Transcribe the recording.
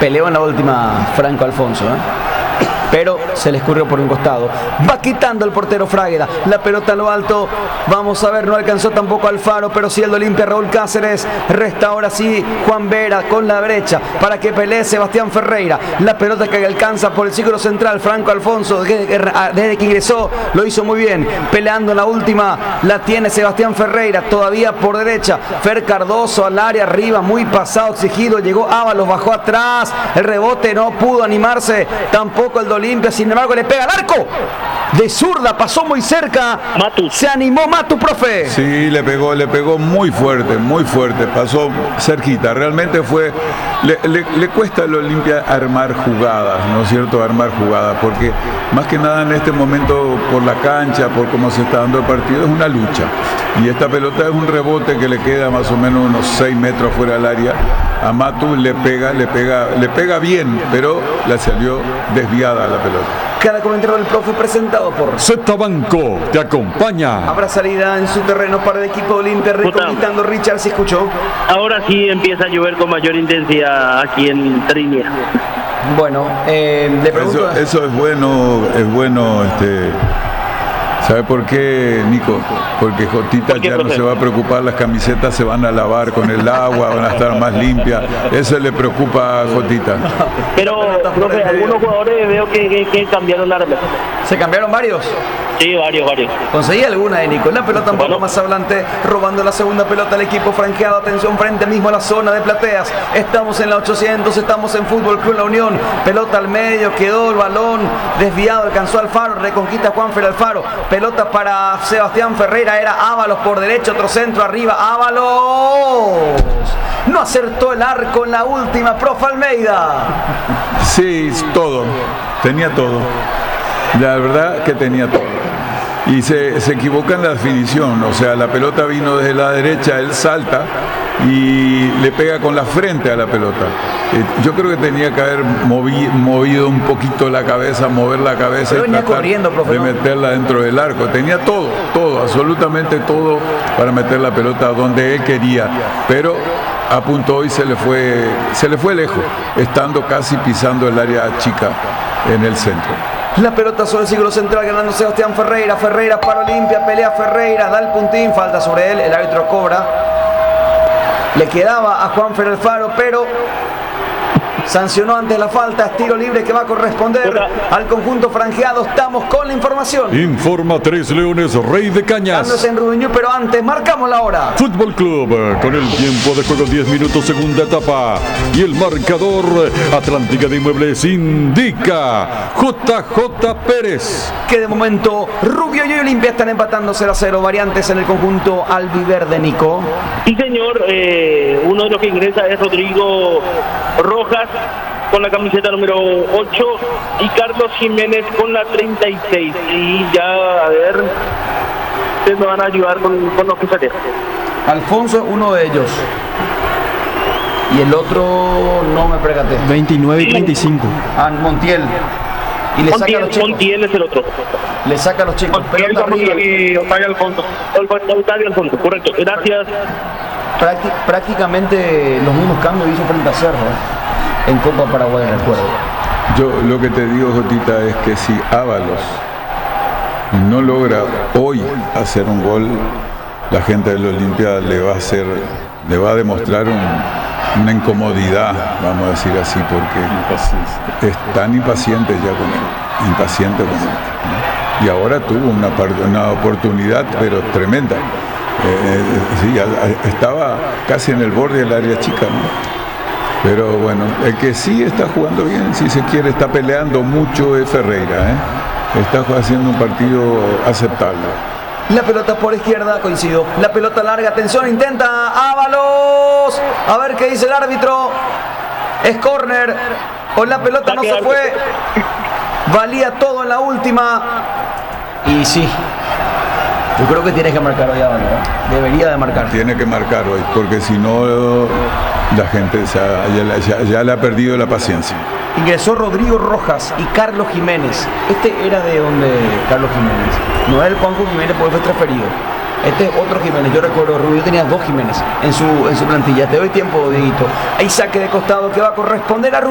Peleó en la última Franco Alfonso, pero se le escurrió por un costado. Va quitando el portero Fragueda. La pelota a lo alto. Vamos a ver, no alcanzó tampoco Alfaro, pero sí el de Olimpia, Raúl Cáceres. Resta ahora sí Juan Vera con la derecha para que pelee Sebastián Ferreira. La pelota que alcanza por el círculo central. Franco Alfonso, desde que ingresó, lo hizo muy bien. Peleando en la última, la tiene Sebastián Ferreira. Todavía por derecha. Fer Cardoso al área arriba, muy pasado, exigido. Llegó Ábalos, bajó atrás. El rebote no pudo animarse. Tampoco el de Olimpia, sin embargo le pega al arco de zurda, pasó muy cerca. Matus. Se animó Matus, profe. Sí, le pegó muy fuerte, pasó cerquita. Realmente fue, le cuesta al Olimpia armar jugadas, ¿no es cierto? Armar jugadas, porque más que nada en este momento, por la cancha, por cómo se está dando el partido, es una lucha. Y esta pelota es un rebote que le queda más o menos unos 6 metros fuera del área. A Matus le pega bien, pero le salió desviada la pelota. Cada comentario del profe presentado por Z Banco te acompaña. Habrá salida en su terreno para el equipo de Olimpia, reconquistando Richard, ¿se escuchó? Ahora sí empieza a llover con mayor intensidad aquí en Trinia. Bueno, le pregunto... Eso es bueno, ¿sabe por qué, Nico? Porque Jotita ya no se va a preocupar, las camisetas se van a lavar con el agua, van a estar más limpias. Eso le preocupa a Jotita. Pero, profe, algunos jugadores veo que cambiaron la remesa. ¿Se cambiaron varios? Sí, varios. Conseguí alguna de Nico. La pelota un poco más adelante, robando la segunda pelota al equipo franqueado. Atención, frente mismo a la zona de plateas. Estamos en la 800, estamos en Fútbol Club La Unión. Pelota al medio, quedó el balón desviado, alcanzó Alfaro, reconquista Juanfer Alfaro. Pelota para Sebastián Ferreira, era Ábalos por derecha, otro centro arriba, Ábalos. No acertó el arco en la última, profe Almeida. Sí, todo, tenía todo. La verdad que tenía todo. Y se equivoca en la definición, o sea, la pelota vino desde la derecha, él salta y le pega con la frente a la pelota. Yo creo que tenía que haber movido un poquito la cabeza, mover la cabeza y tratar de meterla dentro del arco. Tenía todo, absolutamente todo para meter la pelota donde él quería, pero apuntó y se le fue lejos, estando casi pisando el área chica en el centro. La pelota sobre el círculo central, ganando Sebastián Ferreira. Ferreira para Olimpia, pelea Ferreira, da el puntín, falta sobre él, el árbitro cobra. Le quedaba a Juanfer Alfaro, pero sancionó antes la falta. Es tiro libre que va a corresponder al conjunto franjeado. Estamos con la información. Informa Tres Leones, Rey de Cañas. Dándose en Rubiñú, pero antes marcamos la hora. Fútbol Club, con el tiempo de juego 10 minutos, segunda etapa. Y el marcador, Atlántica de Inmuebles indica JJ Pérez. Que de momento Rubio y Olimpia están empatando 0-0. Variantes en el conjunto albiverde, Nico. Sí, señor. Uno de los que ingresa es Rodrigo Rojas con la camiseta número 8 y Carlos Jiménez con la 36. Y ya, a ver, ustedes me van a ayudar con los que salieron. Alfonso es uno de ellos. Y el otro no me percaté. 29 y 35. Montiel. Y le saca a los chicos. Montiel es el otro. Le saca a los chicos. Pelota arriba. Y Octavio Alfonso. Octavio Alfonso, correcto. Gracias. Prácticamente los mismos cambios hizo frente a Cerro en Copa Paraguay, recuerdo. Yo lo que te digo, Jotita, es que si Ábalos no logra hoy hacer un gol, la gente del Olimpia le va a demostrar una incomodidad, vamos a decir así, porque es tan impaciente ya con él, impaciente con él. Y ahora tuvo una oportunidad, pero tremenda. Sí, estaba casi en el borde del área chica, ¿no? Pero bueno, el que sí está jugando bien, si se quiere, está peleando mucho, es Ferreira, Está haciendo un partido aceptable. La pelota por izquierda, coincido. La pelota larga, atención, intenta Ábalos. A ver qué dice el árbitro. Es córner. O la pelota no se fue. Valía todo en la última. Y sí. Yo creo que tiene que marcar hoy Ábalos, ¿no? Debería de marcar. Tiene que marcar hoy, porque si no, la gente ya le ha perdido la paciencia. Ingresó Rodrigo Rojas y Carlos Jiménez. Este era de donde Carlos Jiménez. No es el Juanjo Jiménez porque fue transferido. Este es otro Jiménez. Yo recuerdo, Rubio tenía 2 Jiménez en su plantilla. Te doy tiempo, Dieguito. Hay saque de costado que va a corresponder a Rubio.